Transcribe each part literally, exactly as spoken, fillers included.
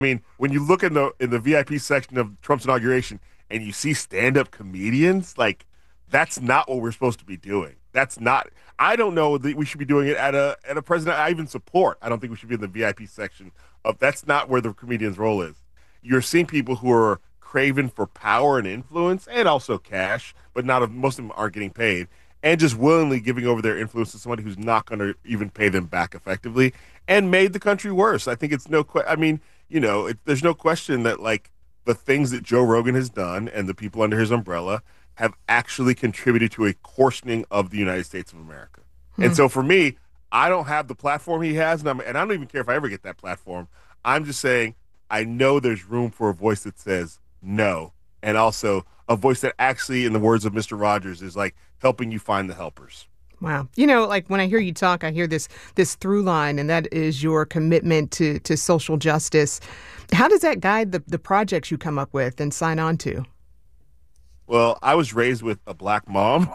I mean, when you look in the in the V I P section of Trump's inauguration and you see stand-up comedians, like that's not what we're supposed to be doing. That's not. I don't know that we should be doing it at a at a president I even support. I don't think we should be in the V I P section of. That's not where the comedian's role is. You're seeing people who are craving for power and influence, and also cash, but not most of them aren't getting paid, and just willingly giving over their influence to somebody who's not going to even pay them back effectively, and made the country worse. I think it's no. Que- I mean, you know, it, there's no question that like the things that Joe Rogan has done and the people under his umbrella have actually contributed to a coarsening of the United States of America. Hmm. And so for me, I don't have the platform he has, and, I'm, and I don't even care if I ever get that platform. I'm just saying I know there's room for a voice that says no, and also a voice that actually, in the words of Mister Rogers, is like helping you find the helpers. Wow. You know, like when I hear you talk, I hear this this through line, and that is your commitment to, to social justice. How does that guide the, the projects you come up with and sign on to? Well, I was raised with a black mom.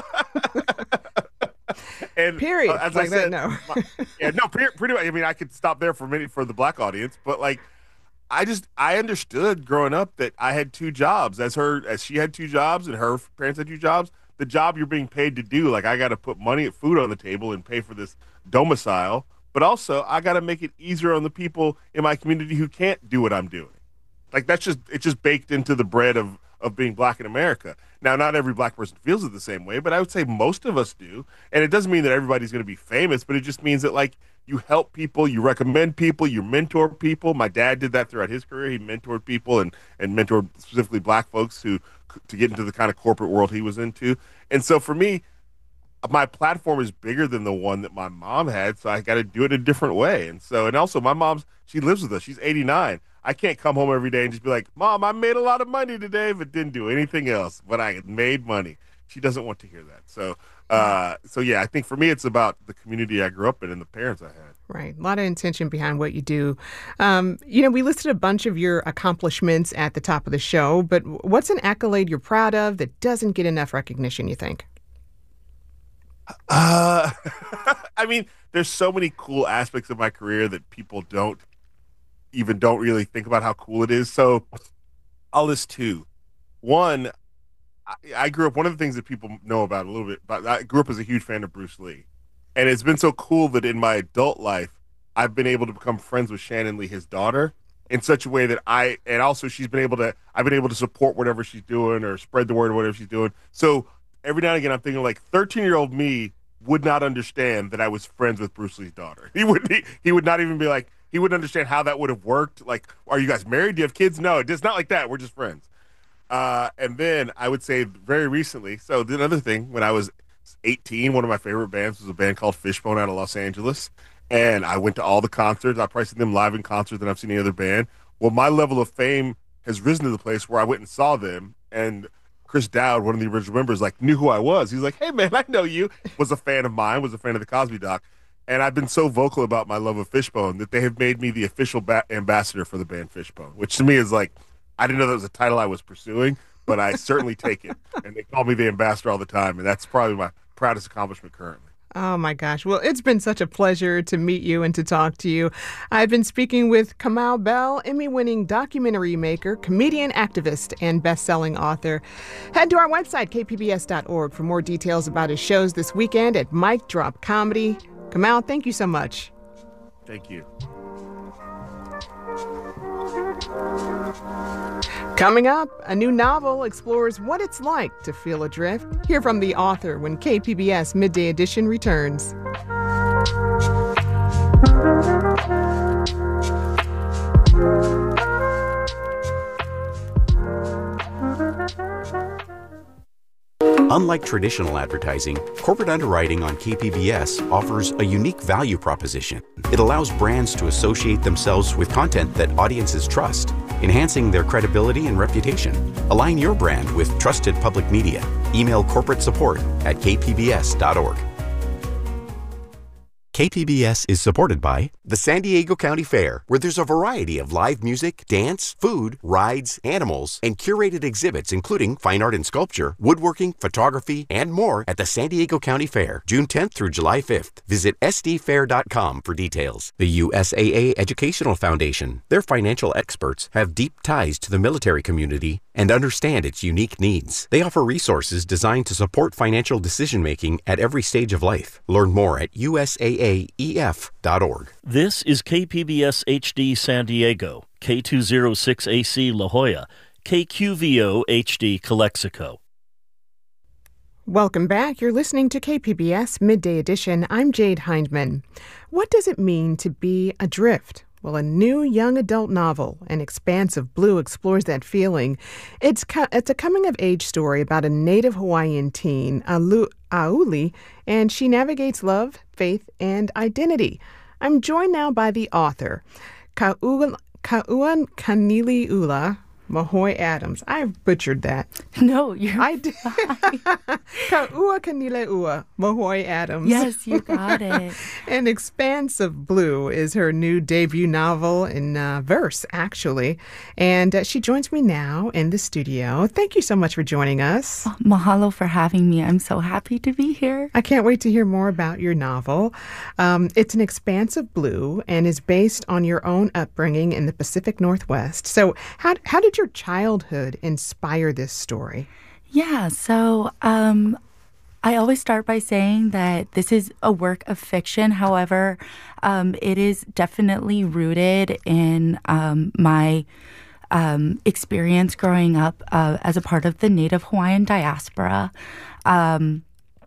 and period. Uh, as like I said, that, no. my, yeah, no, pretty, pretty much. I mean, I could stop there for many for the black audience, but like, I just I understood growing up that I had two jobs, as her as she had two jobs and her parents had two jobs. The job you're being paid to do, like I got to put money, food on the table, and pay for this domicile, but also I got to make it easier on the people in my community who can't do what I'm doing. Like that's just it's just baked into the bread of. of being black in America. Now, not every black person feels it the same way, but I would say most of us do. And it doesn't mean that everybody's going to be famous, but it just means that, like, you help people, you recommend people, you mentor people. My dad did that throughout his career. He mentored people and, and mentored specifically black folks who to get into the kind of corporate world he was into. And so for me, my platform is bigger than the one that my mom had, so I got to do it a different way. And so, and also my mom's, she lives with us. She's eighty-nine. I can't come home every day and just be like, Mom, I made a lot of money today, but didn't do anything else. But I made money. She doesn't want to hear that. So, uh, so yeah, I think for me, it's about the community I grew up in and the parents I had. Right. A lot of intention behind what you do. Um, you know, we listed a bunch of your accomplishments at the top of the show, but what's an accolade you're proud of that doesn't get enough recognition, you think? Uh, I mean, there's so many cool aspects of my career that people don't even don't really think about how cool it is. So I'll list two. One, I, I grew up, one of the things that people know about a little bit, but I grew up as a huge fan of Bruce Lee. And it's been so cool that in my adult life, I've been able to become friends with Shannon Lee, his daughter, in such a way that I, and also she's been able to, I've been able to support whatever she's doing or spread the word or whatever she's doing. So every now and again, I'm thinking like thirteen-year-old me would not understand that I was friends with Bruce Lee's daughter. He would he, he would not even be like, he wouldn't understand how that would have worked. Like, are you guys married? Do you have kids? No, it's not like that. We're just friends. Uh, and then I would say very recently, so the other thing, when I was eighteen, one of my favorite bands was a band called Fishbone out of Los Angeles. And I went to all the concerts. I probably seen them live in concert than I've seen any other band. Well, my level of fame has risen to the place where I went and saw them. And Chris Dowd, one of the original members, like knew who I was. He's like, hey, man, I know you. Was a fan of mine, was a fan of the Cosby Doc. And I've been so vocal about my love of Fishbone that they have made me the official ba- ambassador for the band Fishbone, which to me is like, I didn't know that was a title I was pursuing, but I certainly take it. And they call me the ambassador all the time. And that's probably my proudest accomplishment currently. Oh, my gosh. Well, it's been such a pleasure to meet you and to talk to you. I've been speaking with Kamau Bell, Emmy-winning documentary maker, comedian, activist, and best-selling author. Head to our website, k p b s dot org, for more details about his shows this weekend at Mic Drop Comedy. Kamau, thank you so much. Thank you. Coming up, a new novel explores what it's like to feel adrift. Hear from the author when K P B S Midday Edition returns. Unlike traditional advertising, corporate underwriting on K P B S offers a unique value proposition. It allows brands to associate themselves with content that audiences trust, enhancing their credibility and reputation. Align your brand with trusted public media. Email corporate support at k p b s dot org. K P B S is supported by the San Diego County Fair, where there's a variety of live music, dance, food, rides, animals, and curated exhibits including fine art and sculpture, woodworking, photography, and more at the San Diego County Fair, June tenth through July fifth. Visit S D fair dot com for details. The U S A A Educational Foundation. Their financial experts have deep ties to the military community and understand its unique needs. They offer resources designed to support financial decision-making at every stage of life. Learn more at U S A A E F dot org. This is K P B S H D San Diego, K two oh six A C La Jolla, K Q V O H D Calexico. Welcome back. You're listening to K P B S Midday Edition. I'm Jade Hindman. What does it mean to be adrift? Well, a new young adult novel, An Expanse of Blue, explores that feeling. It's co- it's a coming-of-age story about a native Hawaiian teen, Alu- Auli, and she navigates love, faith, and identity. I'm joined now by the author, Ka'ua Kanili'ula Mahoe Adams. I butchered that. No, you're I did. Ka'ua Kanili'ula Mahoe Adams. Yes, you got it. An Expanse of Blue is her new debut novel in uh, verse, actually. And uh, she joins me now in the studio. Thank you so much for joining us. Oh, mahalo for having me. I'm so happy to be here. I can't wait to hear more about your novel. Um, it's An Expanse of Blue and is based on your own upbringing in the Pacific Northwest. So how, how did your childhood inspire this story? Yeah, so um, I always start by saying that this is a work of fiction. However, um, it is definitely rooted in um, my um, experience growing up uh, as a part of the Native Hawaiian diaspora. Um,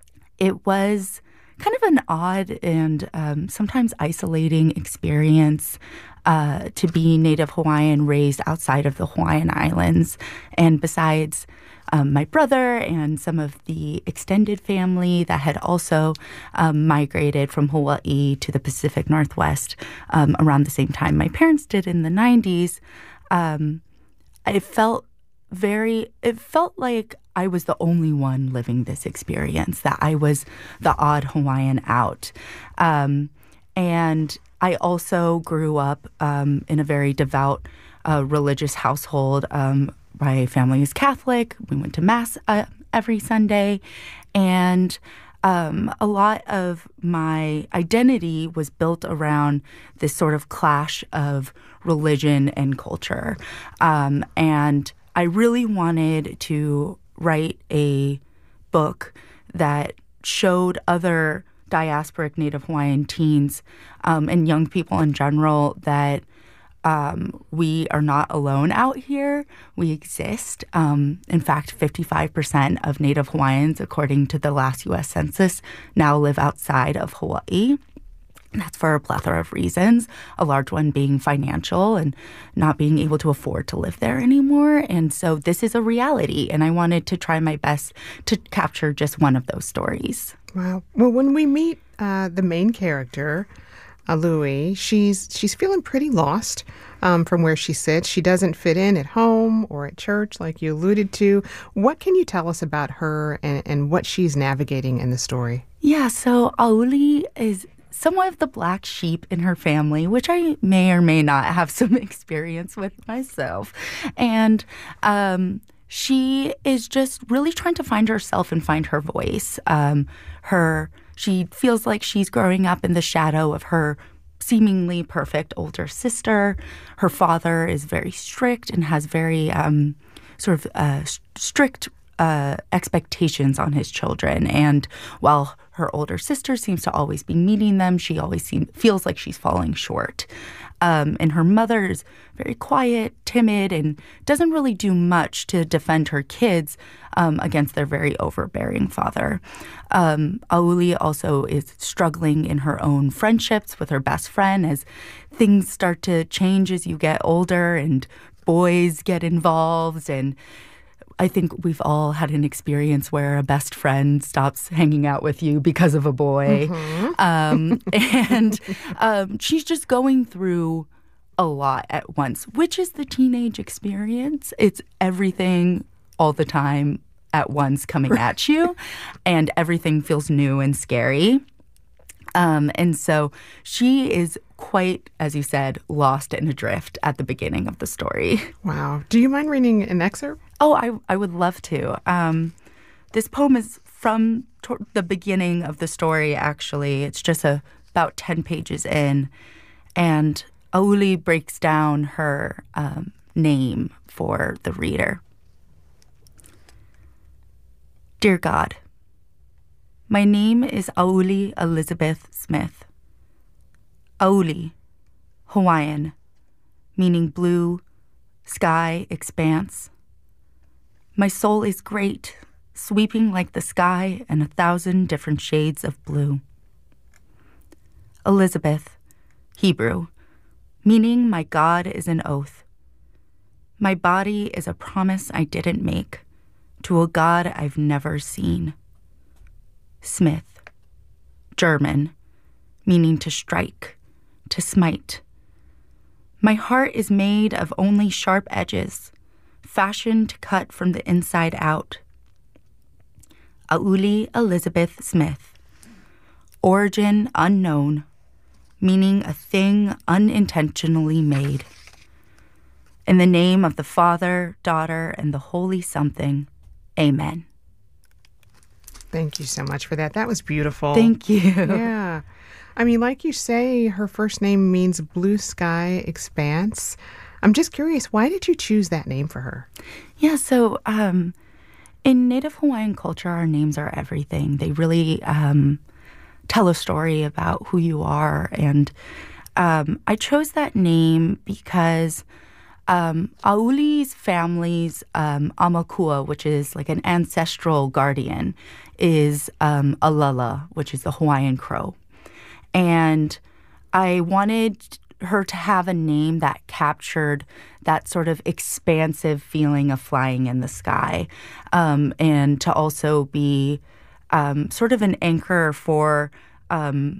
it was kind of an odd and um, sometimes isolating experience uh, to be Native Hawaiian, raised outside of the Hawaiian Islands. And besides um, my brother and some of the extended family that had also um, migrated from Hawaii to the Pacific Northwest um, around the same time my parents did in the nineties, um, it felt very, it felt like I was the only one living this experience, that I was the odd Hawaiian out. Um, and I also grew up um, in a very devout uh, religious household. Um, my family is Catholic. We went to Mass uh, every Sunday. And um, a lot of my identity was built around this sort of clash of religion and culture. Um, and I really wanted to write a book that showed other diasporic Native Hawaiian teens um, and young people in general that um, we are not alone out here. We exist. Um, in fact, fifty-five percent of Native Hawaiians, according to the last U S Census, now live outside of Hawaii. That's for a plethora of reasons, a large one being financial and not being able to afford to live there anymore. And so this is a reality, and I wanted to try my best to capture just one of those stories. Wow. Well, when we meet uh, the main character, Alui, she's she's feeling pretty lost um, from where she sits. She doesn't fit in at home or at church, like you alluded to. What can you tell us about her and, and what she's navigating in the story? Yeah, so Auli is somewhat of the black sheep in her family, which I may or may not have some experience with myself. And um, she is just really trying to find herself and find her voice. Um, her She feels like she's growing up in the shadow of her seemingly perfect older sister. Her father is very strict and has very um, sort of uh, strict uh, expectations on his children. And while her older sister seems to always be meeting them, she always seem, feels like she's falling short. Um, and her mother is very quiet, timid, and doesn't really do much to defend her kids um, against their very overbearing father. Um, Auli also is struggling in her own friendships with her best friend as things start to change as you get older and boys get involved. And I think we've all had an experience where a best friend stops hanging out with you because of a boy. Mm-hmm. Um, and um, she's just going through a lot at once, which is the teenage experience. It's everything all the time at once coming at you, and everything feels new and scary. Um, and so she is quite, as you said, lost and adrift at the beginning of the story. Wow. Do you mind reading an excerpt? Oh, I, I would love to. Um, this poem is from to- the beginning of the story, actually. It's just a, about ten pages in. And Auli breaks down her um, name for the reader. Dear God, my name is Auli Elizabeth Smith. Auli, Hawaiian, meaning blue, sky, expanse. My soul is great, sweeping like the sky in a thousand different shades of blue. Elizabeth, Hebrew, meaning my God is an oath. My body is a promise I didn't make to a God I've never seen. Smith, German, meaning to strike, to smite. My heart is made of only sharp edges, fashioned to cut from the inside out. Auli Elizabeth Smith, origin unknown, meaning a thing unintentionally made. In the name of the Father, Daughter, and the Holy Something, Amen. Thank you so much for that. That was beautiful. Thank you. Yeah. I mean, like you say, her first name means blue sky expanse. I'm just curious, why did you choose that name for her? Yeah, so um, in Native Hawaiian culture, our names are everything. They really um, tell a story about who you are. And um, I chose that name because um, Auli's family's um, Amakua, which is like an ancestral guardian, is um, Alala, which is the Hawaiian crow. And I wanted her to have a name that captured that sort of expansive feeling of flying in the sky, um, and to also be um, sort of an anchor for um,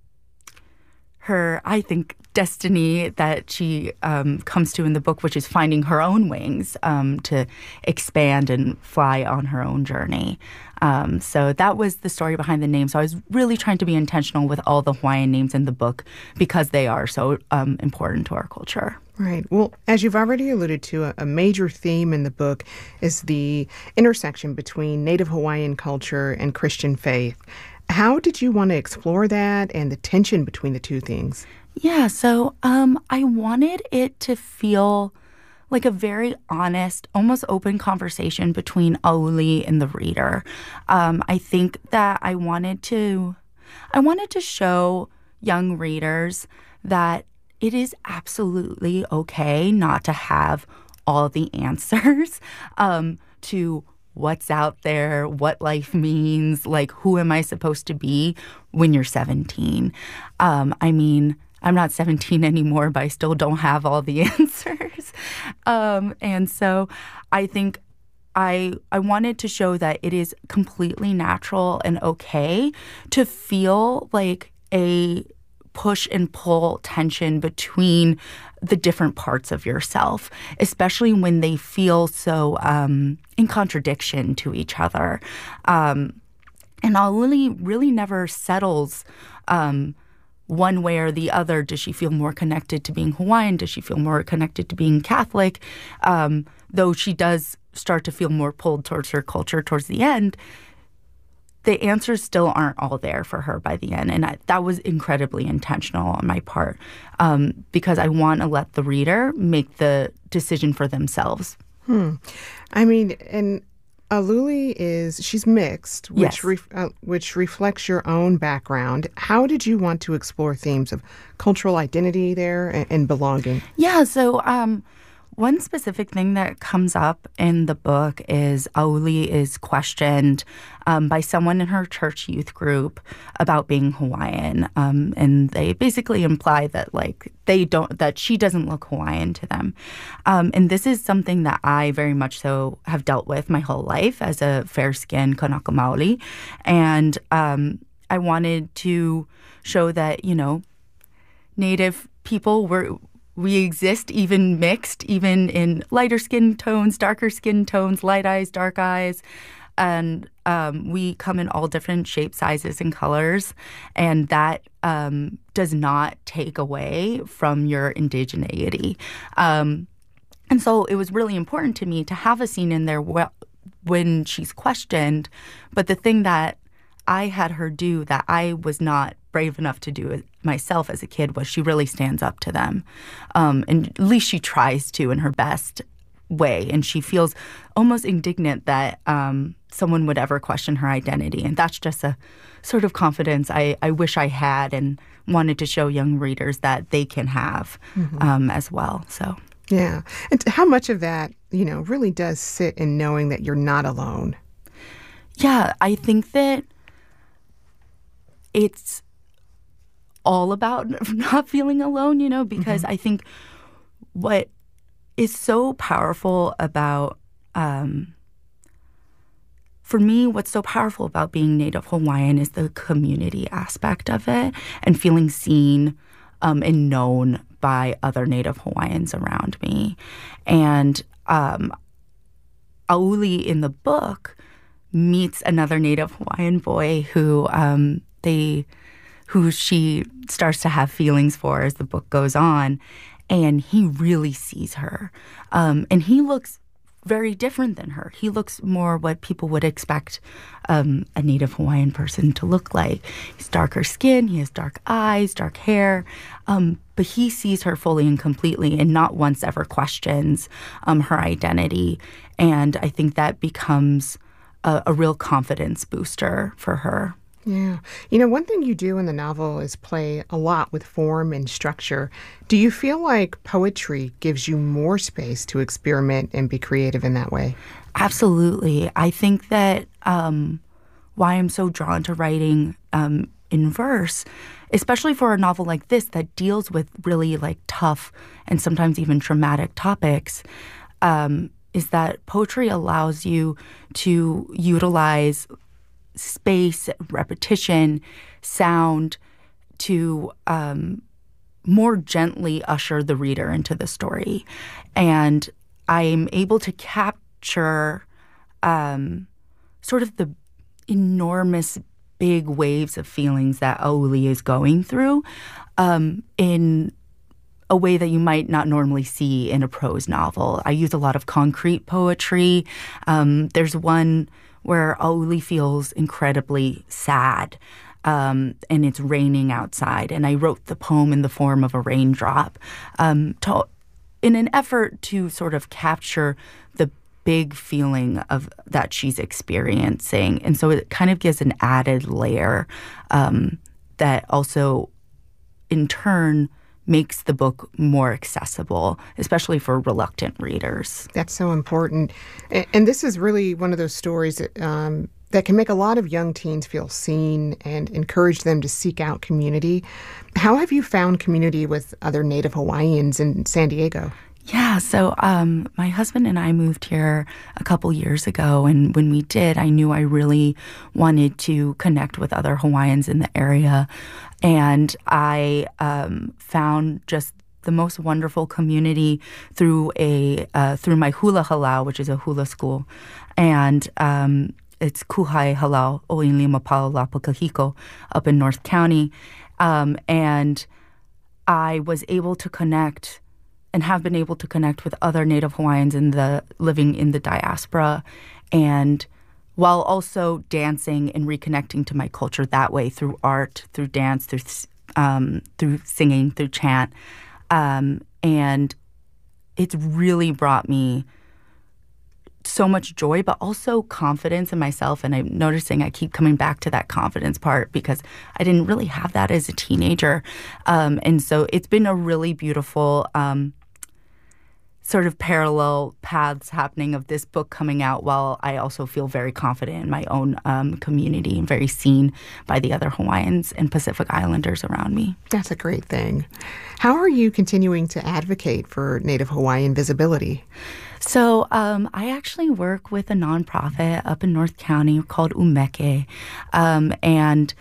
her, I think, destiny that she um, comes to in the book, which is finding her own wings um, to expand and fly on her own journey. Um, so that was the story behind the name. So I was really trying to be intentional with all the Hawaiian names in the book because they are so um, important to our culture. Right. Well, as you've already alluded to, a, a major theme in the book is the intersection between Native Hawaiian culture and Christian faith. How did you want to explore that and the tension between the two things? Yeah, so um, I wanted it to feel like a very honest, almost open conversation between Auli and the reader. Um, I think that I wanted to, I wanted to show young readers that it is absolutely okay not to have all the answers um, to what's out there, what life means, like who am I supposed to be when you're seventeen. Um, I mean, I'm not seventeen anymore, but I still don't have all the answers. Um, and so I think I I wanted to show that it is completely natural and okay to feel like a push and pull tension between the different parts of yourself, especially when they feel so um, in contradiction to each other. Um, and Auli really never settles um, one way or the other. Does she feel more connected to being Hawaiian? Does she feel more connected to being Catholic? Um, though she does start to feel more pulled towards her culture towards the end, the answers still aren't all there for her by the end. And I, that was incredibly intentional on my part um, because I want to let the reader make the decision for themselves. Hmm. I mean, and Aluli is, she's mixed, which, Yes. ref, uh, which reflects your own background. How did you want to explore themes of cultural identity there and, and belonging? Yeah, so um, one specific thing that comes up in the book is Auli is questioned um, by someone in her church youth group about being Hawaiian, um, and they basically imply that like they don't that she doesn't look Hawaiian to them, um, and this is something that I very much so have dealt with my whole life as a fair-skinned Kanaka Maoli, and um, I wanted to show that you know Native people were. We exist even mixed, even in lighter skin tones, darker skin tones, light eyes, dark eyes. And um, we come in all different shapes, sizes, and colors. And that um, does not take away from your indigeneity. Um, and so it was really important to me to have a scene in there wh- when she's questioned. But the thing that I had her do that I was not brave enough to do myself as a kid was she really stands up to them. Um, and at least she tries to in her best way. And she feels almost indignant that um, someone would ever question her identity. And that's just a sort of confidence I, I wish I had and wanted to show young readers that they can have mm-hmm. um, as well. So, yeah. And how much of that, you know, really does sit in knowing that you're not alone? Yeah, I think that it's all about not feeling alone, you know, because mm-hmm. I think what is so powerful about, um, for me, what's so powerful about being Native Hawaiian is the community aspect of it and feeling seen um, and known by other Native Hawaiians around me. And um, Auli in the book meets another Native Hawaiian boy who um, they, who she starts to have feelings for as the book goes on, and he really sees her. Um, and he looks very different than her. He looks more what people would expect um, a Native Hawaiian person to look like. He's darker skin, he has dark eyes, dark hair, um, but he sees her fully and completely and not once ever questions um, her identity. And I think that becomes a, a real confidence booster for her. Yeah. You know, one thing you do in the novel is play a lot with form and structure. Do you feel like poetry gives you more space to experiment and be creative in that way? Absolutely. I think that um, why I'm so drawn to writing um, in verse, especially for a novel like this that deals with really like tough and sometimes even traumatic topics, um, is that poetry allows you to utilize space, repetition, sound to um, more gently usher the reader into the story. And I'm able to capture um, sort of the enormous big waves of feelings that Auli is going through um, in a way that you might not normally see in a prose novel. I use a lot of concrete poetry. Um, there's one where Auli feels incredibly sad, um, and it's raining outside. And I wrote the poem in the form of a raindrop um, to, in an effort to sort of capture the big feeling of that she's experiencing. And so it kind of gives an added layer um, that also, in turn, makes the book more accessible, especially for reluctant readers. That's so important. And, and this is really one of those stories that, um, that can make a lot of young teens feel seen and encourage them to seek out community. How have you found community with other Native Hawaiians in San Diego? Yeah, so um, my husband and I moved here a couple years ago, and when we did, I knew I really wanted to connect with other Hawaiians in the area, and I um, found just the most wonderful community through a uh, through my hula halau, which is a hula school, and um, it's Kuhai Halau Oinlima Paolapa Kahiko up in North County, um, and I was able to connect and have been able to connect with other Native Hawaiians in the living in the diaspora, and while also dancing and reconnecting to my culture that way through art, through dance, through um, through singing, through chant, um, and it's really brought me so much joy, but also confidence in myself. And I'm noticing I keep coming back to that confidence part because I didn't really have that as a teenager, um, and so it's been a really beautiful Um, sort of parallel paths happening of this book coming out while I also feel very confident in my own um, community and very seen by the other Hawaiians and Pacific Islanders around me. That's a great thing. How are you continuing to advocate for Native Hawaiian visibility? So um, I actually work with a nonprofit up in North County called Umeke, um, and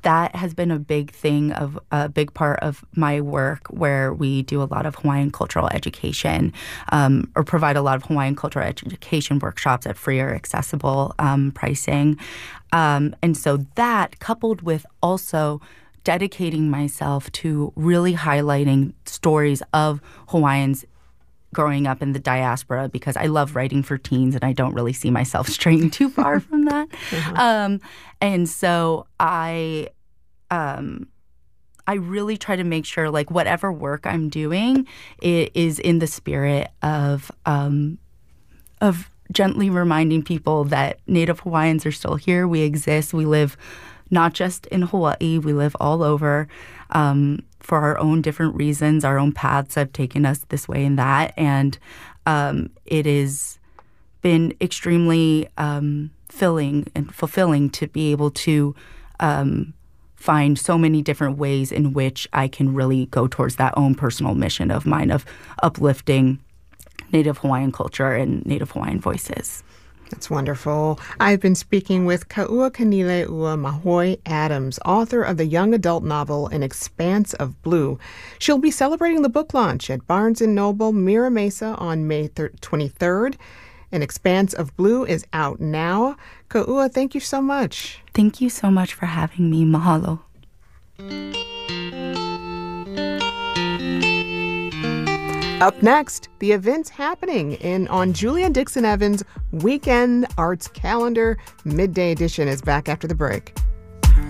that has been a big thing of a big part of my work, where we do a lot of Hawaiian cultural education um, or provide a lot of Hawaiian cultural education workshops at free or accessible um, pricing. Um, and so that, coupled with also dedicating myself to really highlighting stories of Hawaiians growing up in the diaspora, because I love writing for teens and I don't really see myself straying too far from that. Mm-hmm. Um, and so I, um, I really try to make sure, like, whatever work I'm doing, it is in the spirit of, um, of gently reminding people that Native Hawaiians are still here. We exist. We live not just in Hawaii. We live all over. Um, for our own different reasons. Our own paths have taken us this way and that. And um, it has been extremely um, filling and fulfilling to be able to um, find so many different ways in which I can really go towards that own personal mission of mine of uplifting Native Hawaiian culture and Native Hawaiian voices. That's wonderful. I've been speaking with Ka'uakanilea Mahoi Adams, author of the young adult novel An Expanse of Blue. She'll be celebrating the book launch at Barnes and Noble Mira Mesa on May twenty-third. An Expanse of Blue is out now. Ka'ua, thank you so much. Thank you so much for having me. Mahalo. Up next, the events happening in on Julia Dixon Evans' Weekend Arts Calendar. Midday Edition is back after the break.